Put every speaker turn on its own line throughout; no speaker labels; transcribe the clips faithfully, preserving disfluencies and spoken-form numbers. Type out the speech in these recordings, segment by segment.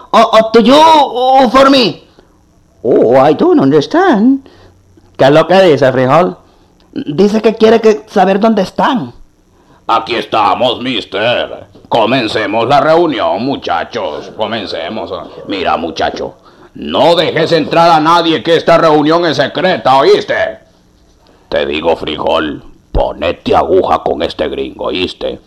or, or to you or for me?
Oh, I don't understand.
¿Qué es lo que dice, frijol? Dice que quiere que saber dónde están.
Aquí estamos, mister. Comencemos la reunión, muchachos. Comencemos. Mira, muchacho, no dejes entrar a nadie, que esta reunión es secreta, ¿oíste? Te digo, frijol, ponete aguja con este gringo, ¿oíste?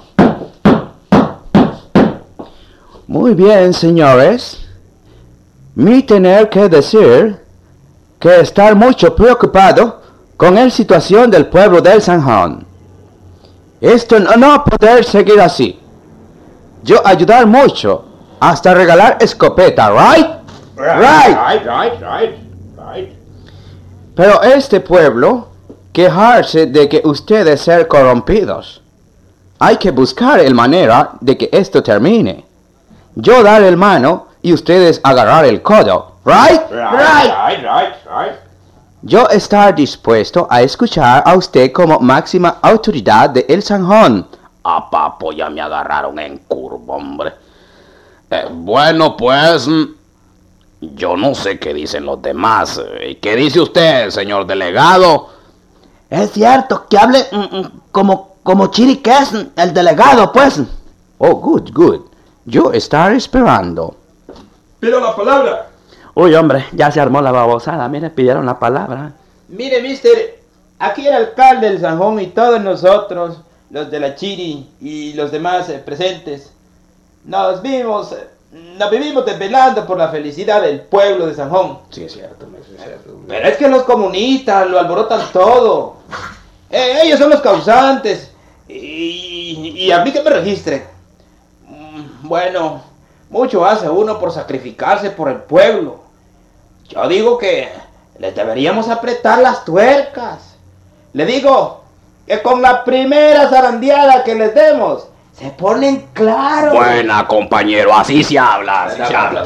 Muy bien, señores. Mi tener que decir que estar mucho preocupado con la situación del pueblo del San Juan. Esto no, no poder seguir así. Yo ayudar mucho, hasta regalar escopeta, right?
Right, right, right, right, right.
Pero este pueblo quejarse de que ustedes ser corrompidos. Hay que buscar el manera de que esto termine. Yo dar el mano y ustedes agarrar el codo, right?
Right, right, right, right.
Yo estar dispuesto a escuchar a usted como máxima autoridad de El San Juan.
Ah, papo, ya me agarraron en curva, hombre. Eh, bueno, pues, mm, yo no sé qué dicen los demás. Eh, ¿Qué dice usted, señor delegado?
Es cierto, que hable mm, mm, como, como Chiri, que es el delegado, pues.
Oh, good, good. Yo estar esperando.
Pido la palabra.
Uy, hombre, ya se armó la babosada. Mire, pidieron la palabra.
Mire, mister, aquí el alcalde del San Juan y todos nosotros, los de la Chiri y los demás eh, presentes, nos vimos, eh, nos vivimos desvelando por la felicidad del pueblo de San Juan.
Sí, es cierto, es cierto.
Pero es que los comunistas lo alborotan todo. Eh, ellos son los causantes. Y, y a mí que me registre. Mm, Bueno, mucho hace uno por sacrificarse por el pueblo. Yo digo que les deberíamos apretar las tuercas. Le digo que con la primera zarandeada que les demos, se ponen claros.
Buena, compañero, así se habla, así se habla.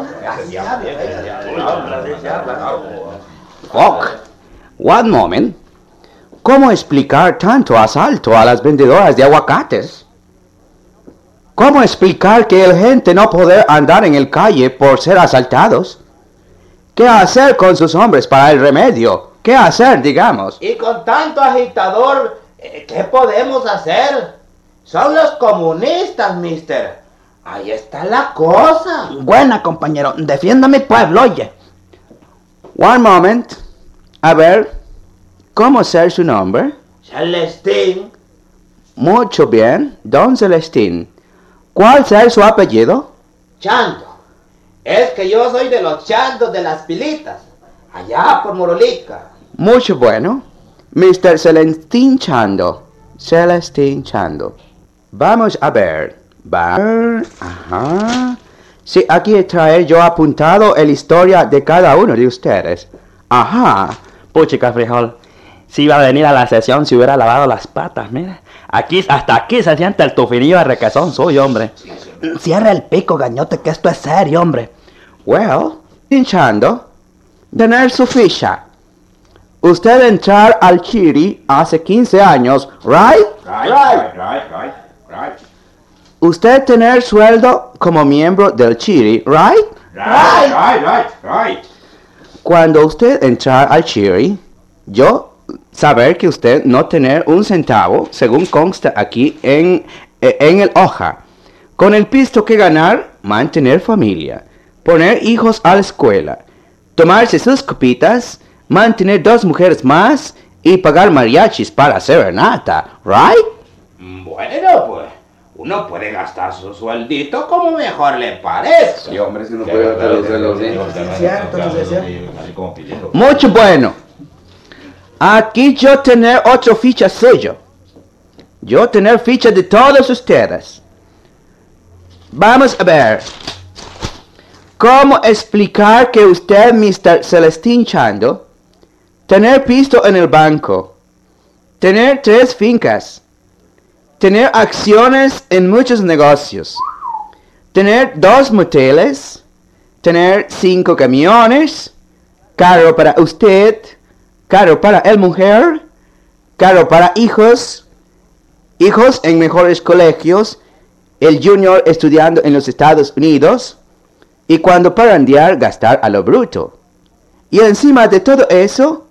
Fuck. One moment. ¿Cómo explicar tanto asalto a las vendedoras de aguacates? ¿Cómo explicar que el gente no poder andar en el calle por ser asaltados? ¿Qué hacer con sus hombres para el remedio? ¿Qué hacer, digamos?
Y con tanto agitador, eh, ¿qué podemos hacer? Son los comunistas, mister. Ahí está la cosa.
Buena, compañero. Defienda mi pueblo, oye.
One moment. A ver, ¿cómo ser su nombre?
Celestín.
Mucho bien, Don Celestín. ¿Cuál ser su apellido?
Chando. Es que yo soy de los chandos de las pilitas. Allá por Morolica.
Mucho bueno. mister Celestín Chando. Celestín Chando. Vamos a ver. Va. Ajá. Sí, aquí trae yo apuntado la historia de cada uno de ustedes. Ajá.
Puchica, frijol. Si iba a venir a la sesión, si hubiera lavado las patas, mira. Aquí, hasta aquí se siente el tufinillo de requesón suyo, hombre. Cierra el pico, gañote, que esto es serio, hombre.
Well, hinchando, tener su ficha. Usted entrar al Chiri hace quince años, right?
Right, right, right, right, right.
Usted tener sueldo como miembro del Chiri, right?
Right, right, right, right.
Cuando usted entrar al Chiri, yo saber que usted no tener un centavo, según consta aquí en, en el hoja. Con el pisto que ganar, mantener familia, poner hijos a la escuela, tomarse sus copitas, mantener dos mujeres más y pagar mariachis para serenata, right?
Bueno, pues, uno puede gastar su sueldito como mejor le parezca.
Sí, hombre, si no puede gastar los sueldos bien.
Mucho bueno. Aquí yo tener otro ficha suyo. Yo tener ficha de todos ustedes. Vamos a ver. ¿Cómo explicar que usted, mister Celestín Chando, tener pisto en el banco, tener tres fincas, tener acciones en muchos negocios, tener dos moteles, tener cinco camiones, carro para usted, carro para el mujer, carro para hijos, hijos en mejores colegios, el junior estudiando en los Estados Unidos, Y cuando parandear, gastar a lo bruto. Y encima de todo eso,